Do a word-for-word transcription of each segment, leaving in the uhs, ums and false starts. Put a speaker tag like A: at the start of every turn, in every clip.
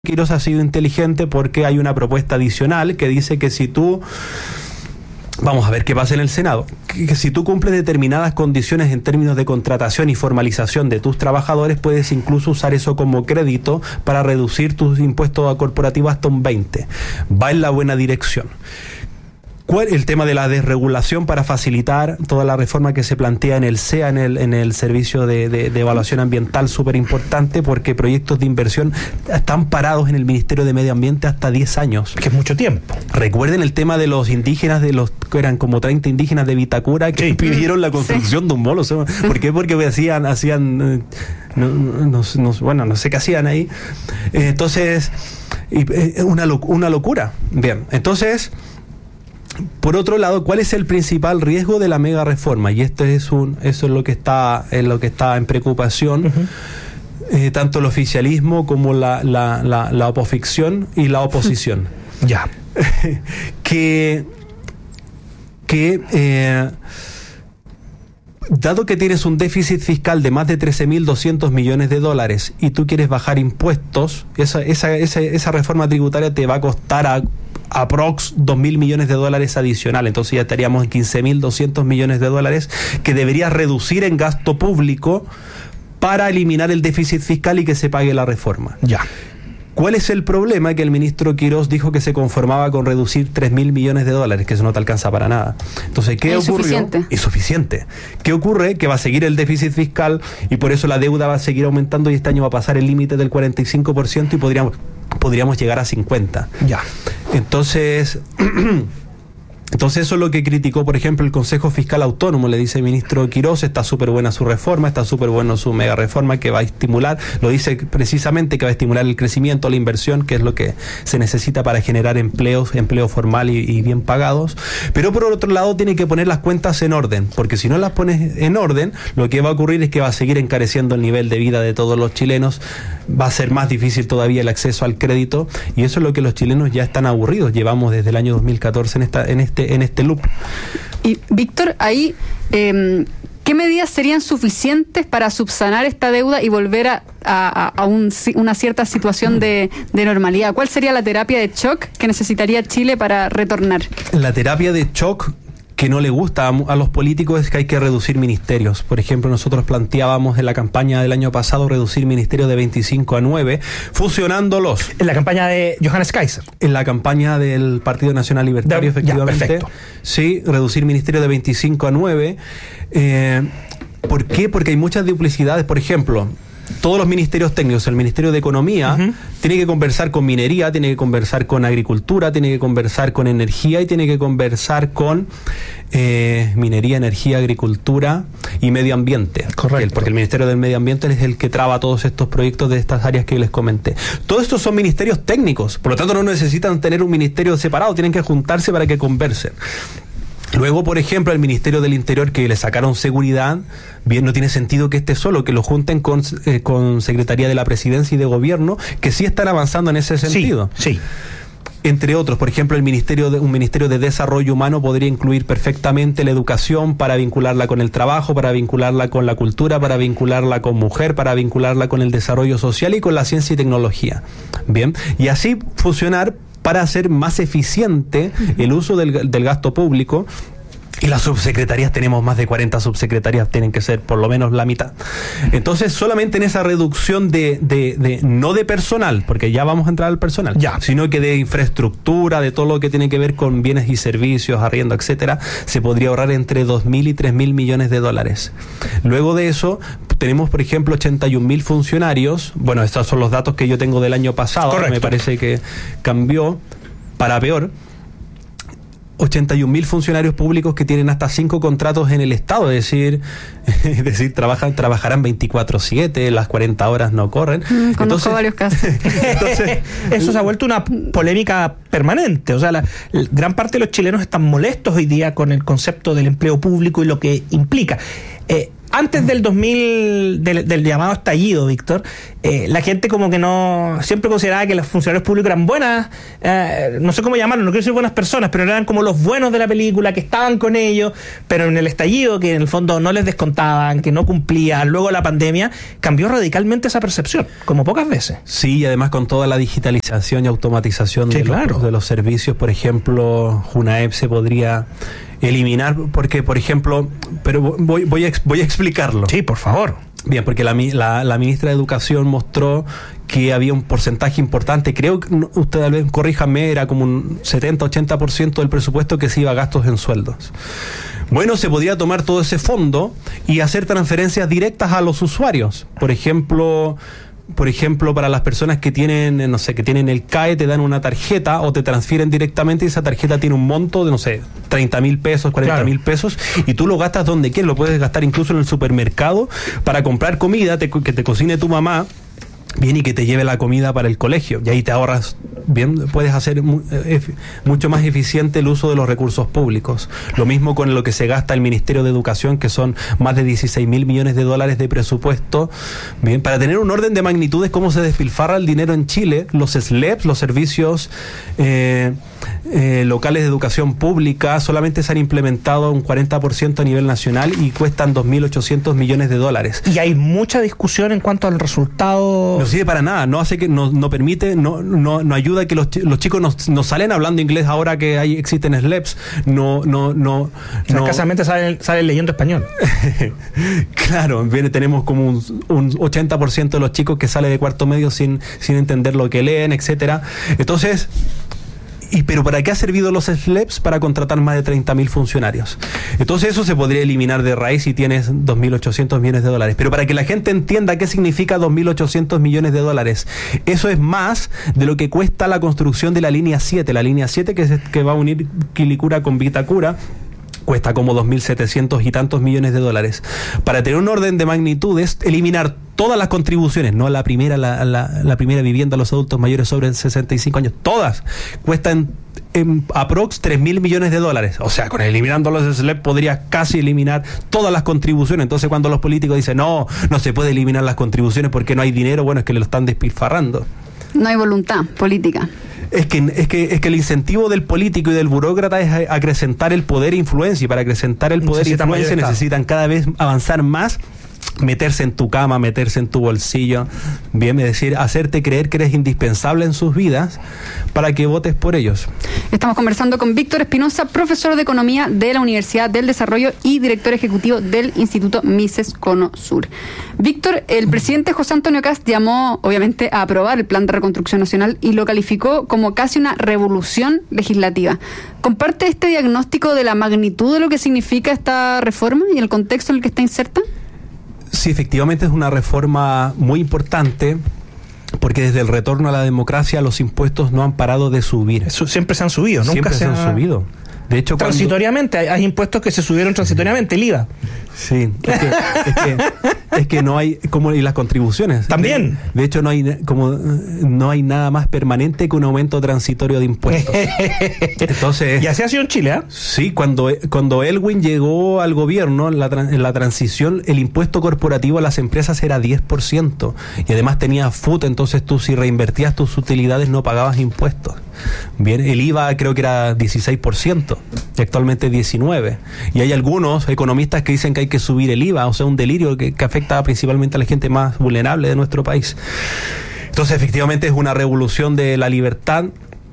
A: Quirós ha sido inteligente porque hay una propuesta adicional que dice que si tú, vamos a ver qué pasa en el Senado, que, que si tú cumples determinadas condiciones en términos de contratación y formalización de tus trabajadores, puedes incluso usar eso como crédito para reducir tus impuestos corporativos hasta un veinte. Va en la buena dirección. ¿Cuál? El tema de la desregulación para facilitar toda la reforma que se plantea en el S E A, en el, en el Servicio de, de, de Evaluación Ambiental, súper importante porque proyectos de inversión están parados en el Ministerio de Medio Ambiente hasta diez años.
B: Que es mucho tiempo.
A: Recuerden el tema de los indígenas, de los que eran como treinta indígenas de Vitacura que sí. pidieron la construcción sí. de un molo. ¿Por qué? Porque hacían, hacían no, no, no, bueno, no sé qué hacían ahí. Entonces, una, una locura. Bien, entonces... Por otro lado, ¿cuál es el principal riesgo de la mega reforma? Y esto es un, eso es lo que está, es lo que está en preocupación, uh-huh. eh, tanto el oficialismo como la, la, la, la oposición y la oposición.
B: Ya.
A: que que eh, dado que tienes un déficit fiscal de más de trece mil doscientos millones de dólares y tú quieres bajar impuestos, esa, esa, esa, esa reforma tributaria te va a costar a aprox dos mil millones de dólares adicional, entonces ya estaríamos en quince mil doscientos millones de dólares que deberías reducir en gasto público para eliminar el déficit fiscal y que se pague la reforma.
B: Ya.
A: ¿Cuál es el problema? Que el ministro Quirós dijo que se conformaba con reducir tres mil millones de dólares, que eso no te alcanza para nada. Entonces, ¿qué
C: es
A: ocurrió?
C: Suficiente.
A: Es suficiente. ¿Qué ocurre? Que va a seguir el déficit fiscal y por eso la deuda va a seguir aumentando y este año va a pasar el límite del cuarenta y cinco por ciento y podríamos, podríamos llegar a cincuenta.
B: Ya.
A: Entonces... Entonces eso es lo que criticó, por ejemplo, el Consejo Fiscal Autónomo. Le dice el ministro Quirós, está súper buena su reforma, está súper bueno su mega reforma que va a estimular, lo dice precisamente que va a estimular el crecimiento, la inversión, que es lo que se necesita para generar empleos, empleo formal y, y bien pagados. Pero por otro lado tiene que poner las cuentas en orden, porque si no las pones en orden, lo que va a ocurrir es que va a seguir encareciendo el nivel de vida de todos los chilenos, va a ser más difícil todavía el acceso al crédito, y eso es lo que los chilenos ya están aburridos. Llevamos desde el año dos mil catorce en esta en este en este loop.
C: Y Víctor, ahí eh, ¿qué medidas serían suficientes para subsanar esta deuda y volver a, a, a un, una cierta situación de, de normalidad? ¿Cuál sería la terapia de shock que necesitaría Chile para retornar?
A: La terapia de shock que no le gusta a, a los políticos es que hay que reducir ministerios. Por ejemplo, nosotros planteábamos en la campaña del año pasado reducir ministerios de veinticinco a nueve, fusionándolos.
B: En la campaña de Johannes Kaiser.
A: En la campaña del Partido Nacional Libertario, de, efectivamente. Ya, perfecto. Sí, reducir ministerios de veinticinco a nueve. Eh, ¿Por qué? Porque hay muchas duplicidades. Por ejemplo, todos los ministerios técnicos, el Ministerio de Economía uh-huh. tiene que conversar con minería, tiene que conversar con agricultura, tiene que conversar con energía y tiene que conversar con eh, minería, energía, agricultura y medio ambiente.
B: Correcto.
A: Porque el Ministerio del Medio Ambiente es el que traba todos estos proyectos de estas áreas que les comenté. Todos estos son ministerios técnicos, por lo tanto no necesitan tener un ministerio separado, tienen que juntarse para que conversen. Luego, por ejemplo, el Ministerio del Interior, que le sacaron seguridad, bien, no tiene sentido que esté solo, que lo junten con, eh, con Secretaría de la Presidencia y de Gobierno, que sí están avanzando en ese sentido.
B: Sí, sí.
A: Entre otros, por ejemplo, el ministerio de, un Ministerio de Desarrollo Humano podría incluir perfectamente la educación para vincularla con el trabajo, para vincularla con la cultura, para vincularla con mujer, para vincularla con el desarrollo social y con la ciencia y tecnología. Bien, y así funcionar para hacer más eficiente el uso del, del gasto público. Y las subsecretarías, tenemos más de cuarenta subsecretarías, tienen que ser por lo menos la mitad. Entonces, solamente en esa reducción de, de, de no de personal, porque ya vamos a entrar al personal,
B: ya.
A: sino que de infraestructura, de todo lo que tiene que ver con bienes y servicios, arriendo, etcétera, se podría ahorrar entre dos mil y tres mil millones de dólares. Luego de eso, tenemos, por ejemplo, ochenta y un mil funcionarios. Bueno, estos son los datos que yo tengo del año pasado.
B: Correcto.
A: Me parece que cambió para peor. ochenta y un mil funcionarios públicos que tienen hasta cinco contratos en el Estado, es decir, es decir trabajan, trabajarán veinticuatro siete, las cuarenta horas no corren.
C: Mm, conozco entonces, varios casos.
B: Entonces, eso se ha vuelto una polémica permanente. O sea, la, la gran parte de los chilenos están molestos hoy día con el concepto del empleo público y lo que implica. Eh, antes del dos mil, del, del llamado estallido, Víctor, eh, la gente como que no, siempre consideraba que los funcionarios públicos eran buenas, eh, no sé cómo llamarlo, no quiero decir buenas personas, pero eran como los buenos de la película, que estaban con ellos, pero en el estallido, que en el fondo no les descontaban, que no cumplían, luego la pandemia, cambió radicalmente esa percepción, como pocas veces.
A: Sí, y además con toda la digitalización y automatización
B: sí,
A: de,
B: claro.
A: los, de los servicios, por ejemplo, Junaep se podría eliminar, porque, por ejemplo, pero voy, voy, a, voy a explicarlo.
B: Sí, por favor.
A: Bien, porque la, la, la ministra de Educación mostró que había un porcentaje importante, creo que, usted tal vez corríjame, era como un setenta a ochenta por ciento del presupuesto que se iba a gastos en sueldos. Bueno, se podría tomar todo ese fondo y hacer transferencias directas a los usuarios. Por ejemplo... Por ejemplo, para las personas que tienen, no sé, que tienen el C A E, te dan una tarjeta o te transfieren directamente y esa tarjeta tiene un monto de, no sé, treinta mil pesos, cuarenta mil pesos, y tú lo gastas donde quieras, lo puedes gastar incluso en el supermercado para comprar comida te, que te cocine tu mamá, bien, y que te lleve la comida para el colegio, y ahí te ahorras, bien, puedes hacer mu ef mucho más eficiente el uso de los recursos públicos. Lo mismo con lo que se gasta el Ministerio de Educación, que son más de dieciséis mil millones de dólares de presupuesto. Bien, para tener un orden de magnitudes cómo se despilfarra el dinero en Chile, los S L E Ps, los servicios eh, eh, locales de educación pública, solamente se han implementado un cuarenta por ciento a nivel nacional y cuestan dos mil ochocientos millones de dólares.
B: Y hay mucha discusión en cuanto al resultado.
A: No sirve para nada, no hace que, no, no permite, no, no, no ayuda a que los, los chicos nos, nos salen hablando inglés ahora que hay, existen S L E Ps, no, no, no. no.
B: Escasamente salen, salen leyendo español.
A: Claro, viene, tenemos como un, un ochenta por ciento de los chicos que sale de cuarto medio sin, sin entender lo que leen, etcétera. Entonces, ¿y pero para qué ha servido los S L E Ps? Para contratar más de treinta mil funcionarios. Entonces eso se podría eliminar de raíz si tienes dos mil ochocientos millones de dólares. Pero para que la gente entienda qué significa dos mil ochocientos millones de dólares, eso es más de lo que cuesta la construcción de la línea siete. La línea siete que, se, que va a unir Quilicura con Vitacura, cuesta como dos mil setecientos y tantos millones de dólares. Para tener un orden de magnitudes, eliminar todas las contribuciones, no la primera, la, la, la primera vivienda a los adultos mayores sobre sesenta y cinco años, todas cuestan en aprox tres mil millones de dólares. O sea, con eliminando los S L E P podrías casi eliminar todas las contribuciones. Entonces, cuando los políticos dicen no, no se puede eliminar las contribuciones porque no hay dinero, bueno, es que le lo están despilfarrando.
C: No hay voluntad política.
A: Es que, es que es que el incentivo del político y del burócrata es acrecentar el poder e influencia, y para acrecentar el poder e influencia necesitan cada vez avanzar más, meterse en tu cama, meterse en tu bolsillo, bien, es decir, hacerte creer que eres indispensable en sus vidas para que votes por ellos.
C: Estamos conversando con Víctor Espinosa, profesor de Economía de la Universidad del Desarrollo y director ejecutivo del Instituto Mises Cono Sur. Víctor, el presidente José Antonio Kast llamó, obviamente, a aprobar el Plan de Reconstrucción Nacional y lo calificó como casi una revolución legislativa. ¿Comparte este diagnóstico de la magnitud de lo que significa esta reforma y el contexto en el que está inserta?
A: Sí, efectivamente es una reforma muy importante, porque desde el retorno a la democracia los impuestos no han parado de subir.
B: Eso siempre se han subido, nunca
A: siempre
B: se,
A: se han
B: ha...
A: subido. De hecho,
B: transitoriamente, cuando... hay, hay impuestos que se subieron transitoriamente, el I V A.
A: Sí, es que, es que, es que no hay, como y las contribuciones.
B: También.
A: De, de hecho, no hay como no hay nada más permanente que un aumento transitorio de impuestos. Entonces,
B: y así ha sido en Chile, ¿eh?
A: Sí, cuando, cuando Elwin llegó al gobierno, en la, en la transición, el impuesto corporativo a las empresas era diez por ciento. Y además tenía F U T, entonces tú si reinvertías tus utilidades no pagabas impuestos. Bien, el I V A creo que era dieciséis por ciento y actualmente diecinueve por ciento. Y hay algunos economistas que dicen que hay que subir el I V A, o sea, un delirio que, que afecta principalmente a la gente más vulnerable de nuestro país. Entonces, efectivamente, es una revolución de la libertad.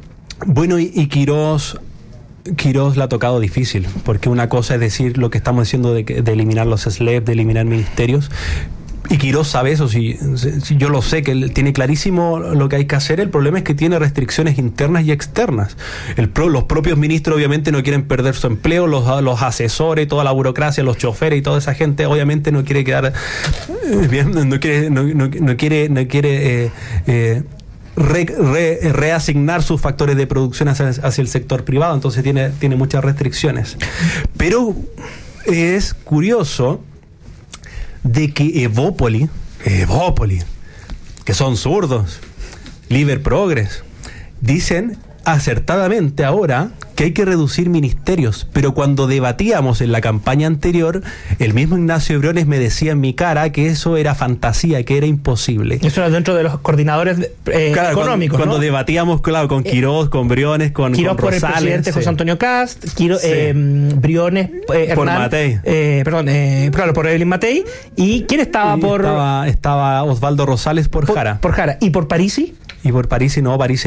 A: Bueno, y, y Quirós, Quirós la ha tocado difícil, porque una cosa es decir lo que estamos diciendo de, de eliminar los S L E P, de eliminar ministerios. Y Quirós sabe eso, si, si yo lo sé, que él tiene clarísimo lo que hay que hacer. El problema es que tiene restricciones internas y externas. El pro, los propios ministros obviamente no quieren perder su empleo, los, los asesores, toda la burocracia, los choferes y toda esa gente obviamente no quiere quedar bien, no quiere, no, no, no quiere, no quiere eh, eh, Re, re, reasignar sus factores de producción hacia, hacia el sector privado, entonces tiene, tiene muchas restricciones. Pero es curioso de que Evópoli, Evópoli, que son zurdos, Liber Progress, dicen acertadamente ahora que hay que reducir ministerios, pero cuando debatíamos en la campaña anterior, el mismo Ignacio Briones me decía en mi cara que eso era fantasía, que era imposible.
B: Eso era dentro de los coordinadores eh,
A: claro,
B: económicos,
A: cuando,
B: ¿no?
A: cuando debatíamos, claro, con Quirós, con Briones, con,
B: Quirós
A: con
B: por
A: Rosales,
B: el presidente
A: sí.
B: José Antonio Cast, Quiro,
A: Sí.
B: eh, Briones eh, Hernán,
A: Por Matei.
B: eh, perdón, eh, claro, por Evelyn Matei. ¿Y quién estaba
A: Y
B: por,
A: estaba, estaba Osvaldo Rosales por,
B: por
A: Jara.
B: Por Jara. ¿Y por Parisi?
A: Y por Parisi no, Parisi